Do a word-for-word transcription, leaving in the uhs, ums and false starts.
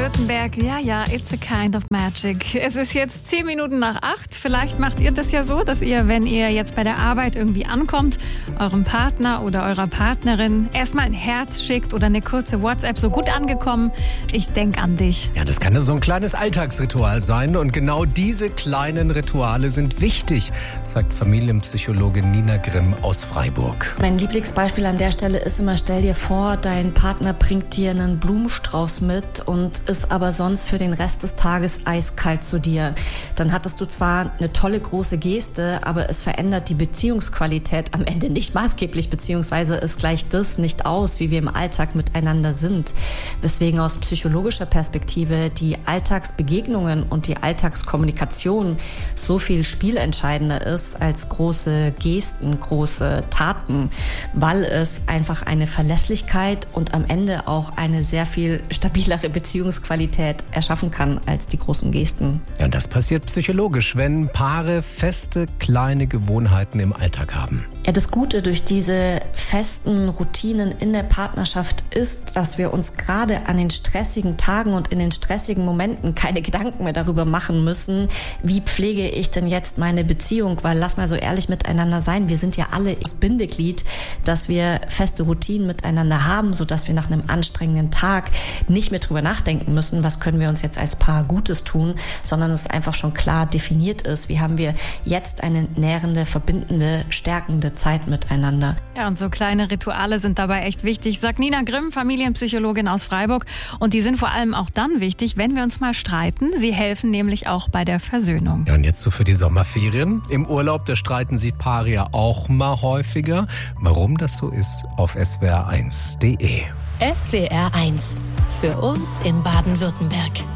Baden-Württemberg. Ja, ja, it's a kind of magic. Es ist jetzt zehn Minuten nach acht. Vielleicht macht ihr das ja so, dass ihr, wenn ihr jetzt bei der Arbeit irgendwie ankommt, eurem Partner oder eurer Partnerin erstmal ein Herz schickt oder eine kurze WhatsApp. So gut angekommen, ich denk an dich. Ja, das kann ja so ein kleines Alltagsritual sein. Und genau diese kleinen Rituale sind wichtig, sagt Familienpsychologin Nina Grimm aus Freiburg. Mein Lieblingsbeispiel an der Stelle ist immer, stell dir vor, dein Partner bringt dir einen Blumenstrauß mit und ist aber sonst für den Rest des Tages eiskalt zu dir. Dann hattest du zwar eine tolle große Geste, aber es verändert die Beziehungsqualität am Ende nicht maßgeblich, beziehungsweise es gleicht das nicht aus, wie wir im Alltag miteinander sind. Weswegen aus psychologischer Perspektive die Alltagsbegegnungen und die Alltagskommunikation so viel spielentscheidender ist als große Gesten, große Taten, weil es einfach eine Verlässlichkeit und am Ende auch eine sehr viel stabilere Beziehungsqualität erschaffen kann als die großen Gesten. Ja, und das passiert psychologisch, wenn Paare feste, kleine Gewohnheiten im Alltag haben. Ja, das Gute durch diese festen Routinen in der Partnerschaft ist, dass wir uns gerade an den stressigen Tagen und in den stressigen Momenten keine Gedanken mehr darüber machen müssen, wie pflege ich denn jetzt meine Beziehung, weil lass mal so ehrlich miteinander sein, wir sind ja alle das Bindeglied, dass wir feste Routinen miteinander haben, sodass wir nach einem anstrengenden Tag nicht mehr drüber nachdenken müssen, was können wir uns jetzt als Paar Gutes tun, sondern es einfach schon klar definiert ist, wie haben wir jetzt eine nährende, verbindende, stärkende Zeit miteinander. Ja, und so kleine Rituale sind dabei echt wichtig, sagt Nina Grimm, Familienpsychologin aus Freiburg. Und die sind vor allem auch dann wichtig, wenn wir uns mal streiten. Sie helfen nämlich auch bei der Versöhnung. Ja, und jetzt so für die Sommerferien. Im Urlaub, da streiten sich Paare ja auch mal häufiger. Warum das so ist, auf S W R eins punkt de. S W R eins. Für uns in Baden-Württemberg.